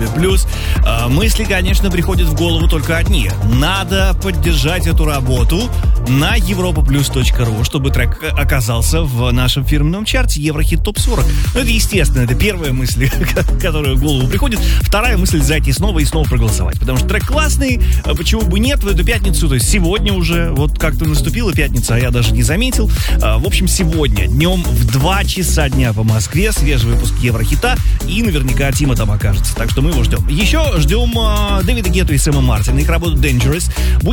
Мысли, конечно, приходят в голову только одни. Надо поддержать эту работу на europaplus.ru, чтобы трек оказался в нашем фирменном чарте Еврохит ТОП 40. Ну, это естественно, это первая мысль, которая в голову приходит. Вторая мысль — зайти снова и снова проголосовать. Потому что трек классный, почему бы нет, в эту пятницу, то есть сегодня уже, вот как-то наступила пятница, а я даже не заметил. В общем, сегодня днем в 2 часа дня по Москве свежий выпуск Еврохита, и наверняка Тима там окажется. Так что мы его ждем. Еще ждем Дэвида Гетту и Сэма Мартина. Их работа Dangerous.